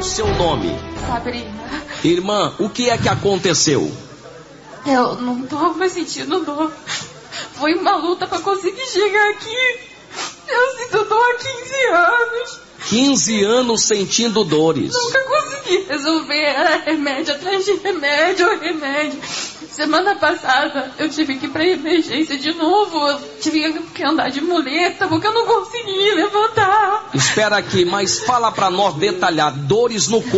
seu nome? Sabrina. Irmã, o que é que aconteceu? Eu não tô mais sentindo dor. Foi uma luta pra conseguir chegar aqui. Eu sinto dor há 15 anos. 15 anos sentindo dores. Nunca consegui resolver. Era remédio atrás de remédio. Semana passada eu tive que ir pra emergência de novo. Eu tive que andar de muleta porque eu não consegui levantar. Espera aqui, mas fala pra nós detalhar. Dores no corpo.